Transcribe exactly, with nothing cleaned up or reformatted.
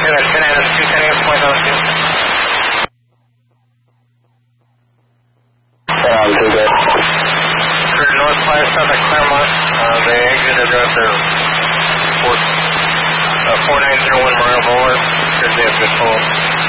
Roger that, ten A M, two ten A M, point oh two. Um, do that. For North five South at Claremont, uh, they exited at their four, uh, four nine zero one Mario Boulevard, because they have good hold.